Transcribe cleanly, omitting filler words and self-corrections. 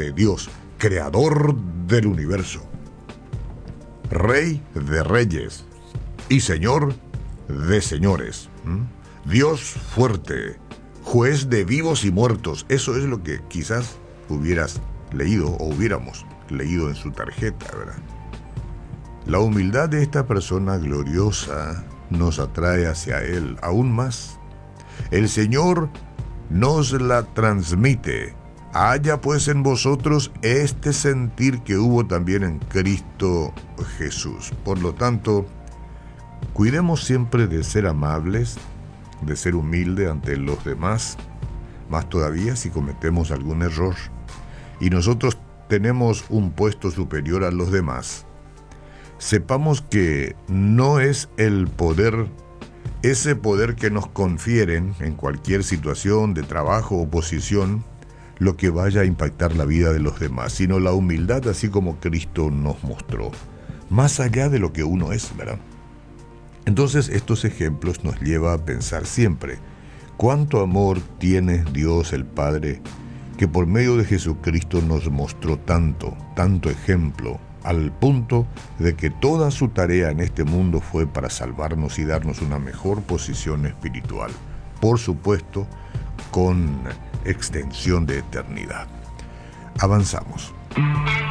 de Dios, creador del universo, Rey de reyes y Señor de señores. Dios fuerte, juez de vivos y muertos. Eso es lo que quizás hubieras leído o hubiéramos leído en su tarjeta, ¿verdad? La humildad de esta persona gloriosa nos atrae hacia Él aún más. El Señor nos la transmite. Haya pues en vosotros este sentir que hubo también en Cristo Jesús. Por lo tanto, cuidemos siempre de ser amables, de ser humilde ante los demás, más todavía si cometemos algún error y nosotros tenemos un puesto superior a los demás. Sepamos que no es el poder, ese poder que nos confieren en cualquier situación de trabajo o posición, lo que vaya a impactar la vida de los demás, sino la humildad, así como Cristo nos mostró, más allá de lo que uno es, ¿verdad? Entonces estos ejemplos nos llevan a pensar siempre, cuánto amor tiene Dios el Padre, que por medio de Jesucristo nos mostró tanto ejemplo, al punto de que toda su tarea en este mundo fue para salvarnos y darnos una mejor posición espiritual, por supuesto, con extensión de eternidad. Avanzamos.